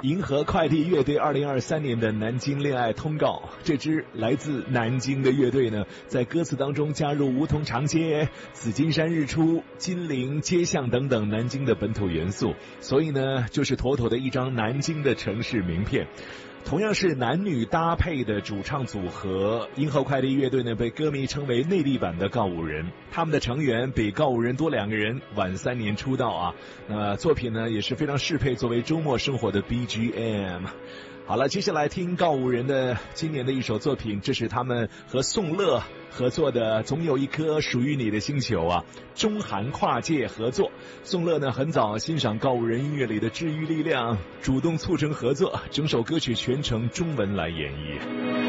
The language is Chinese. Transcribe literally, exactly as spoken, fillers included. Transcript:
银河快递乐队二零二三年的南京恋爱通告。这支来自南京的乐队呢，在歌词当中加入梧桐长街、紫金山日出、金陵街巷等等南京的本土元素，所以呢，就是妥妥的一张南京的城市名片。同样是男女搭配的主唱组合，银河快递乐队呢被歌迷称为内地版的告五人。他们的成员比告五人多两个人，晚三年出道啊。那作品呢也是非常适配作为周末生活的 B G M。好了，接下来听告五人的今年的一首作品，这是他们和宋乐合作的《总有一颗属于你的星球》啊，中韩跨界合作。宋乐呢很早欣赏告五人音乐里的治愈力量，主动促成合作，整首歌曲全程中文来演绎。